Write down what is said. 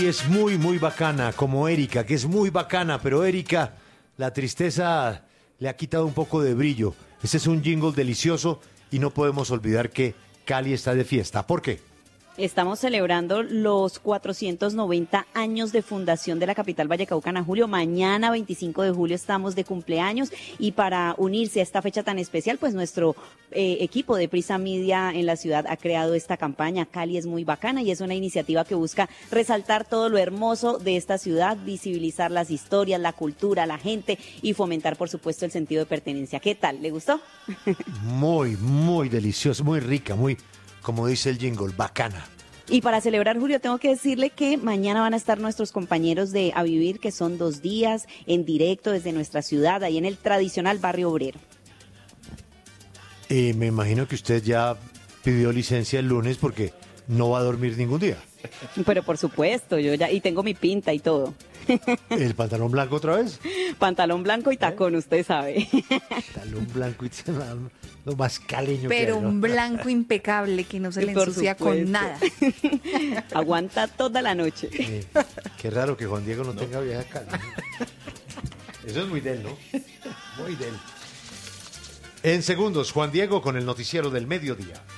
Cali es muy, muy bacana, como Erika, que es muy bacana, pero Erika, la tristeza le ha quitado un poco de brillo. Este es un jingle delicioso y no podemos olvidar que Cali está de fiesta. ¿Por qué? Estamos celebrando los 490 años de fundación de la capital vallecaucana, Julio. Mañana, 25 de julio, estamos de cumpleaños y para unirse a esta fecha tan especial, pues nuestro equipo de Prisa Media en la ciudad ha creado esta campaña. Cali es muy bacana y es una iniciativa que busca resaltar todo lo hermoso de esta ciudad, visibilizar las historias, la cultura, la gente y fomentar, por supuesto, el sentido de pertenencia. ¿Qué tal? ¿Le gustó? Muy, muy delicioso, muy rica, muy, como dice el jingle, bacana. Y para celebrar, Julio, tengo que decirle que mañana van a estar nuestros compañeros de A Vivir, que son 2 días en directo desde nuestra ciudad, ahí en el tradicional barrio obrero. Me imagino que usted ya pidió licencia el lunes porque no va a dormir ningún día. Pero por supuesto, yo ya, y tengo mi pinta y todo. ¿El pantalón blanco otra vez? Pantalón blanco y tacón, usted sabe. Pantalón blanco y lo más caleño pero que hay, ¿no? un blanco impecable que no se le Por ensucia supuesto. con nada. Aguanta toda la noche. Qué raro que Juan Diego no tenga vieja calma. Eso es muy de él, ¿no? Muy de él. En segundos, Juan Diego con el noticiero del mediodía.